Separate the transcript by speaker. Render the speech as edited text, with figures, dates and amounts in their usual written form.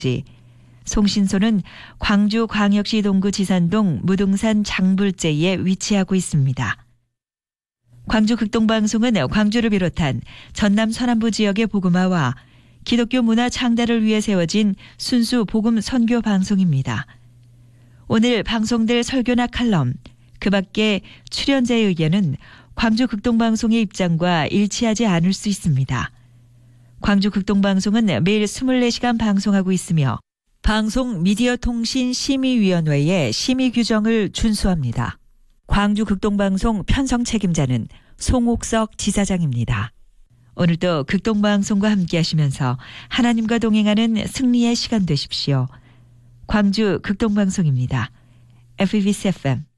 Speaker 1: 송신소는 광주광역시 동구 지산동 무등산 장불제에 위치하고 있습니다. 광주 극동방송은 광주를 비롯한 전남 서남부 지역의 복음화와 기독교 문화 창달을 위해 세워진 순수 복음 선교 방송입니다. 오늘 방송될 설교나 칼럼, 그 밖에 출연자의 의견은 광주 극동방송의 입장과 일치하지 않을 수 있습니다. 광주 극동방송은 매일 24시간 방송하고 있으며 방송 미디어 통신 심의위원회의 심의 규정을 준수합니다. 광주 극동방송 편성 책임자는 송옥석 지사장입니다. 오늘도 극동방송과 함께 하시면서 하나님과 동행하는 승리의 시간 되십시오. 광주 극동방송입니다. FBC FM